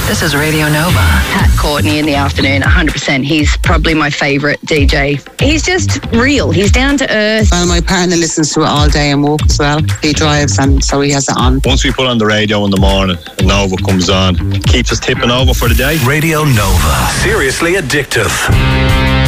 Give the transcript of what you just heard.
This is Radio Nova. Pat Courtney in the afternoon, 100%. He's probably my favourite DJ. He's just real. He's down to earth. Well, my partner listens to it all day and walk as well. He drives, and so he has it on. Once we put on the radio in the morning and Nova comes on, keeps us tipping over for the day. Radio Nova. Seriously addictive.